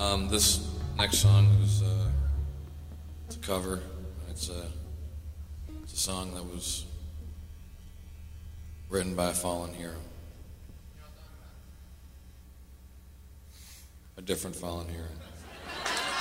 This next song is it's a cover. It's a song that was written by a fallen hero. A different fallen hero.